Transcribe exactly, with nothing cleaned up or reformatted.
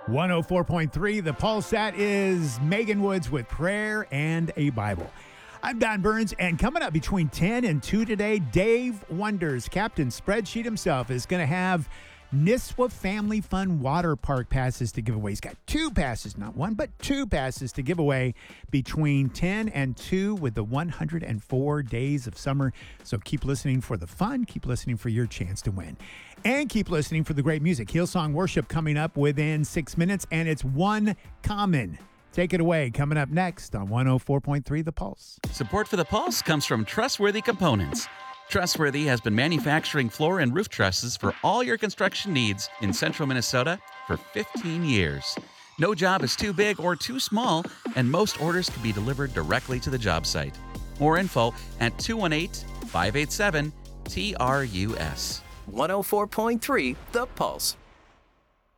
one oh four point three The Pulse. That is Megan Woods with Prayer and a Bible. I'm Don Burns, and coming up between ten and two today, Dave Wonders, Captain Spreadsheet himself, is going to have Nisswa Family Fun Water Park passes to give away. He's got two passes, not one, but two passes to give away between ten and two with the one hundred four days of summer. So keep listening for the fun. Keep listening for your chance to win. And keep listening for the great music. Hillsong Worship coming up within six minutes, and it's One Common. Take it away. Coming up next on one oh four point three The Pulse. Support for The Pulse comes from Trustworthy Components. Trustworthy has been manufacturing floor and roof trusses for all your construction needs in central Minnesota for fifteen years. No job is too big or too small, and most orders can be delivered directly to the job site. More info at two one eight, five eight seven, T R U S. one oh four point three The Pulse.